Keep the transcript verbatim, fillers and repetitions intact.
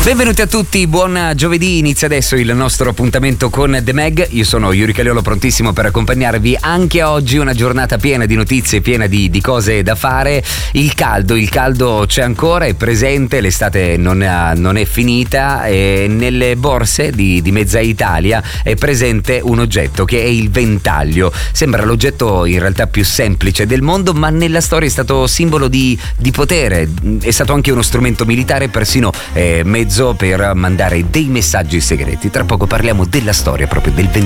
Benvenuti a tutti, buon giovedì, inizia adesso il nostro appuntamento con The Mag. Io sono Yuri Caliolo, prontissimo per accompagnarvi anche oggi, una giornata piena di notizie, piena di, di cose da fare. Il caldo, il caldo c'è ancora, è presente, l'estate non è, non è finita e nelle borse di, di mezza Italia è presente un oggetto che è il ventaglio. Sembra l'oggetto in realtà più semplice del mondo, ma nella storia è stato simbolo di, di potere, è stato anche uno strumento militare, persino eh, mezzo per mandare dei messaggi segreti. Tra poco parliamo della storia proprio del ventaglio.